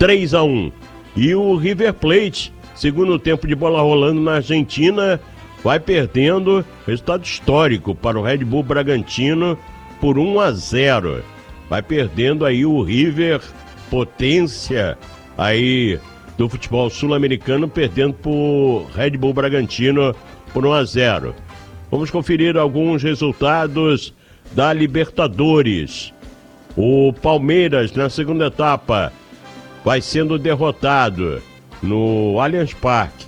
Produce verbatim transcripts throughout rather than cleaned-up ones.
três a um. E o River Plate, segundo tempo de bola rolando na Argentina, vai perdendo, resultado histórico para o Red Bull Bragantino por um a zero. Vai perdendo aí o River, potência aí do futebol sul-americano, perdendo por Red Bull Bragantino por um a zero. Vamos conferir alguns resultados da Libertadores. O Palmeiras, na segunda etapa, vai sendo derrotado no Allianz Parque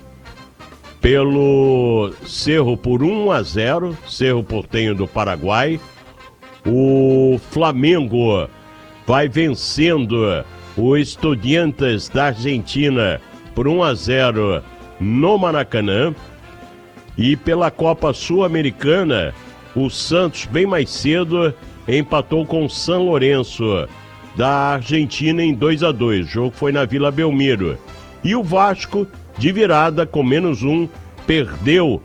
pelo Cerro por um a zero, Cerro Porteño do Paraguai. O Flamengo vai vencendo o Estudiantes da Argentina por um a zero no Maracanã. E pela Copa Sul-Americana, o Santos, bem mais cedo, empatou com o São Lourenço da Argentina em dois a dois. O jogo foi na Vila Belmiro. E o Vasco, de virada, com menos um, perdeu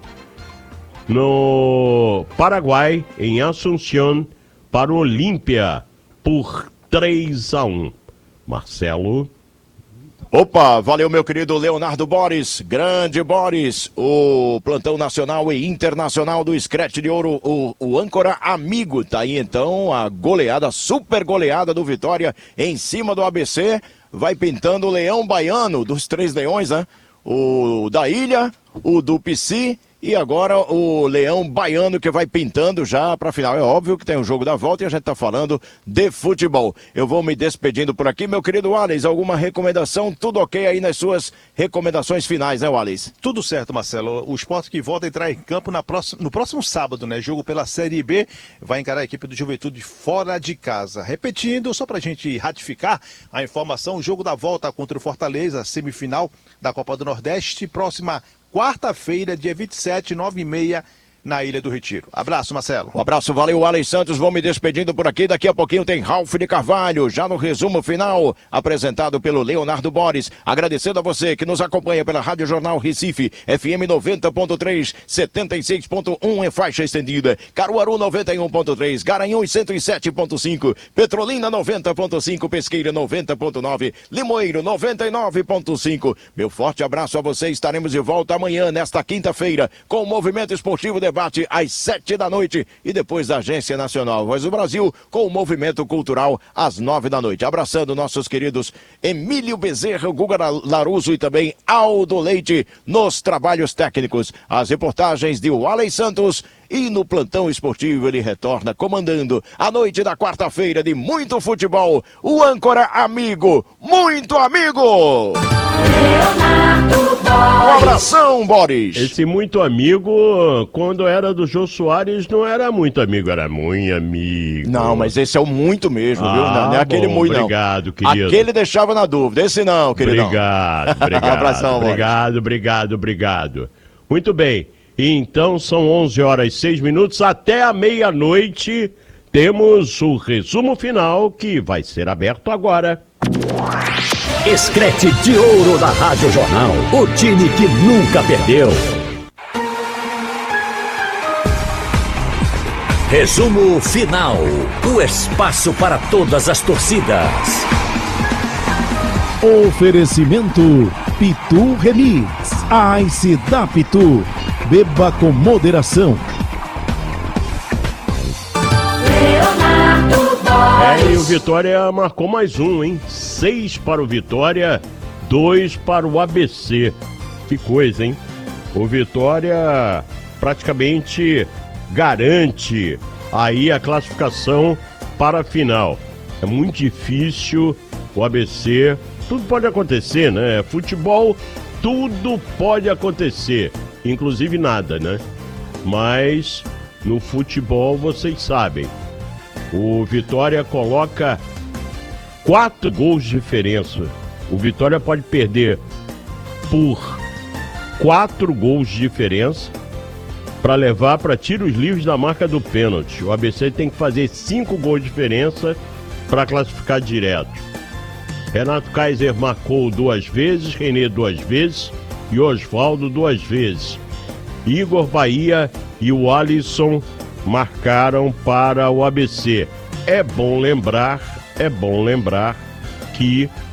no Paraguai, em Assunción, para o Olímpia, por três a um. Marcelo. Opa, valeu meu querido Leonardo Boris, grande Boris, o plantão nacional e internacional do Scratch de Ouro, o, o âncora amigo, tá aí então a goleada, super goleada do Vitória em cima do A B C, vai pintando o Leão Baiano dos Três Leões, né? O da Ilha, o do Pici e agora o Leão Baiano que vai pintando já para final. É óbvio que tem o jogo da volta e a gente tá falando de futebol. Eu vou me despedindo por aqui, meu querido Wallace, alguma recomendação? Tudo ok aí nas suas recomendações finais, né, Wallace? Tudo certo, Marcelo. O Sport que volta a entrar em campo na próxima, no próximo sábado, né? Jogo pela Série B, vai encarar a equipe do Juventude fora de casa. Repetindo, só pra gente ratificar a informação, o jogo da volta contra o Fortaleza, semifinal da Copa do Nordeste, próxima quarta-feira, dia vinte e sete, nove e meia, na Ilha do Retiro. Abraço, Marcelo. Um abraço, valeu, Alex Santos. Vou me despedindo por aqui. Daqui a pouquinho tem Ralf de Carvalho, já no resumo final, apresentado pelo Leonardo Boris. Agradecendo a você que nos acompanha pela Rádio Jornal Recife, F M noventa ponto três, setenta e seis ponto um em faixa estendida, Caruaru noventa e um ponto três, Garanhuns cento e sete ponto cinco, Petrolina noventa ponto cinco, Pesqueira noventa ponto nove, Limoeiro noventa e nove ponto cinco. Meu forte abraço a você. Estaremos de volta amanhã, nesta quinta-feira, com o Movimento Esportivo de Debate às sete da noite e depois da Agência Nacional Voz do Brasil com o Movimento Cultural às nove da noite. Abraçando nossos queridos Emílio Bezerra, Guga Laruso e também Aldo Leite nos trabalhos técnicos. As reportagens de Wallace Santos e no plantão esportivo ele retorna comandando a noite da quarta-feira de muito futebol. O âncora amigo, muito amigo! Um abração, Boris! Esse muito amigo, quando era do Jô Soares, não era muito amigo, era muito amigo. Não, mas esse é o muito mesmo, ah, viu? Não, não é aquele bom, muito, não. Obrigado, querido. Aquele deixava na dúvida, esse não, querido. Obrigado, obrigado. Abração, obrigado, Boris. obrigado, obrigado. Muito bem, então são onze horas e seis minutos, até a meia-noite temos o resumo final que vai ser aberto agora. Scratch de Ouro da Rádio Jornal, o time que nunca perdeu. Resumo final, o espaço para todas as torcidas. Oferecimento Pitu Remix, Ice da Pitu, beba com moderação. É, e o Vitória marcou mais um, hein? Seis para o Vitória, dois para o A B C. Que coisa, hein? O Vitória praticamente garante aí a classificação para a final. É muito difícil o A B C. Tudo pode acontecer, né? Futebol, tudo pode acontecer. Inclusive nada, né? Mas no futebol, vocês sabem. O Vitória coloca quatro gols de diferença. O Vitória pode perder por quatro gols de diferença para levar para tiros livres da marca do pênalti. O A B C tem que fazer cinco gols de diferença para classificar direto. Renato Kaiser marcou duas vezes, Renê duas vezes e Osvaldo duas vezes. Igor Bahia e o Alisson marcaram para o A B C. É bom lembrar, é bom lembrar que